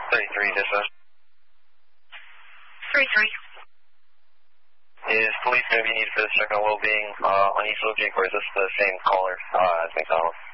33, dispatch. 33. Is police going to be needed for this check on well-being on East Oak Jake, or is this the same caller as McDonald?